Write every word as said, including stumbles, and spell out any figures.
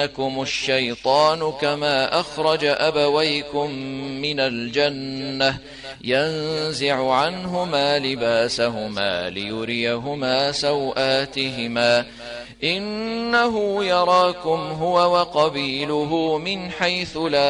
لكم الشيطان كما أخرج أبويكم من الجنة ينزع عنهما لباسهما ليريهما سوآتهما إنه يراكم هو وقبيله من حيث لا